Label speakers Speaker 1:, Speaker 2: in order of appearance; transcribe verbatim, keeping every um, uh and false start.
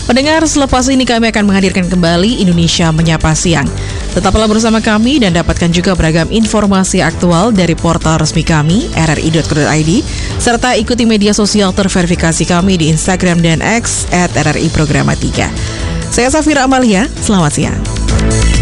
Speaker 1: Pendengar, selepas ini kami akan menghadirkan kembali Indonesia Menyapa Siang. Tetaplah bersama kami dan dapatkan juga beragam informasi aktual dari portal resmi kami r r i dot co dot i d serta ikuti media sosial terverifikasi kami di Instagram dan X at r r i programa tiga. Saya Safira Amalia, selamat siang.